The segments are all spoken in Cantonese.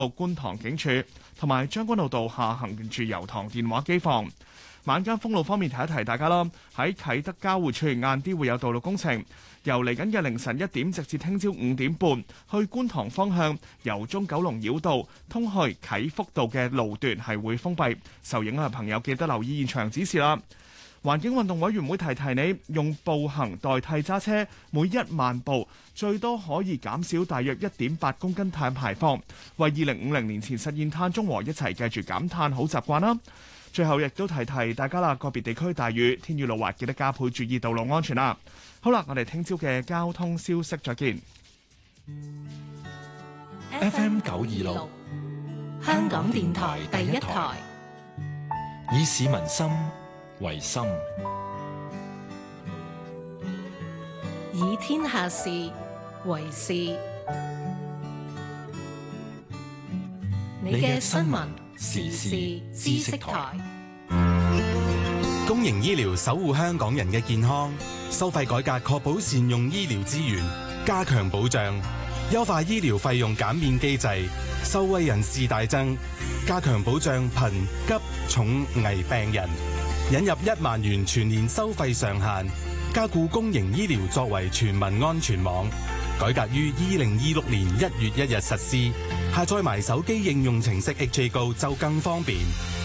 觀塘警署同埋將軍澳道下行住油塘電話機房。晚間封路方面提一提大家啦，喺啟德交匯處晏啲會有道路工程，由嚟緊嘅凌晨1點直至聽朝5點半，去觀塘方向由中九龍繞道通去啟福道嘅路段係會封閉，受影響嘅朋友記得留意現場指示啦。環境運動委員會提提你，用步行代替揸車，每1萬步最多可以減少大約1.8公斤碳排放，為2050年前實現碳中和一齊繼續減碳好習慣啦。最後亦都提提大家啦，個別地區大雨，天雨路滑，記得加倍注意道路安全啦。好啦，我哋聽朝嘅交通消息再見。 FM 926香港電台第一台，以市民心為心， 以天下事為事。你嘅新聞時事知識台。 公營醫療守護香港人嘅健康，收費改革確保善用醫療資源，加強保障，優化醫療費用減免機制，受惠人士大增，加強保障貧急重危病人，引入1萬元全年收費上限，加固公營醫療作為全民安全網，改革於2026年1月1日實施，下載埋手機應用程式 HA Go 就更方便。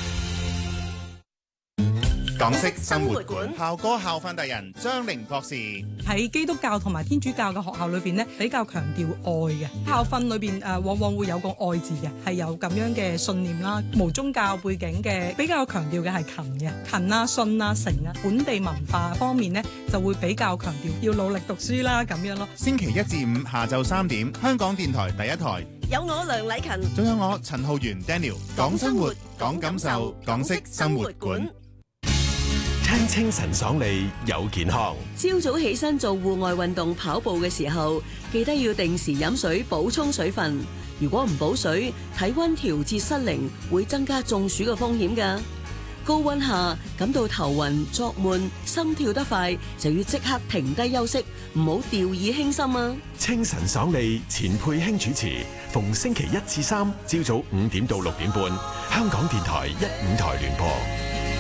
港式生活館校歌校訓達人張玲博士喺基督教同埋天主教嘅學校裏邊呢，比較強調愛嘅校訓裏邊往往會有個愛字嘅，係有咁樣嘅信念啦。無宗教背景嘅比較強調嘅係勤嘅，勤啊、信啊、誠啊。本地文化方面呢，就會比較強調要努力讀書啦咁樣咯。 星期1至5下晝3點，香港電台第一台有我梁禮勤， 仲有我陳浩源 Daniel， 講生活，講感受，港式生活館。 聽清晨爽利有健康。 朝早起身做戶外運動跑步嘅時候，記得要定時飲水補充水分。如果唔補水，體溫調節失靈，會增加中暑嘅風險㗎。高溫下感到頭暈、作悶、心跳得快，就要即刻停低休息，唔好掉以輕心啊！ 清晨爽利，錢佩卿主持，逢星期1至3朝早5點到6點半，香港電台1、5台聯播。